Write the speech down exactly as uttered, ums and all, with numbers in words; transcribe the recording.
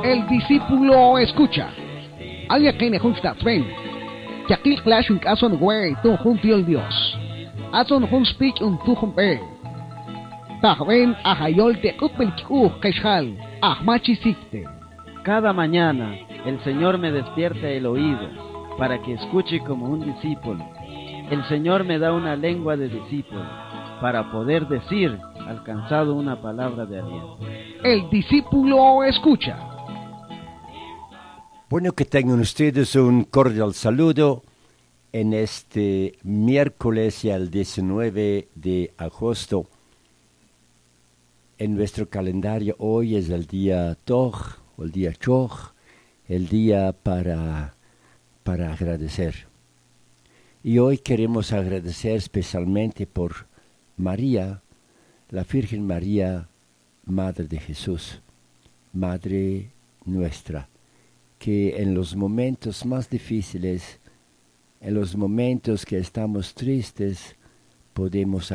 El discípulo escucha. Alguien que necesita tren. Que aquí clash un caso en güey, tú junto al Dios. Azon hun speech un tu humpe. Tajben ajayol de kupelkiu keshal. Ahmachisikte. Cada mañana el Señor me despierta el oído para que escuche como un discípulo. El Señor me da una lengua de discípulo para poder decir alcanzado una palabra de aliento. El discípulo escucha. Bueno, que tengan ustedes un cordial saludo en este miércoles ya el diecinueve de agosto. En nuestro calendario hoy es el día Toj, o el día Choj, el día para, para agradecer. Y hoy queremos agradecer especialmente por María, la Virgen María, Madre de Jesús, Madre nuestra, que en los momentos más difíciles, en los momentos que estamos tristes, podemos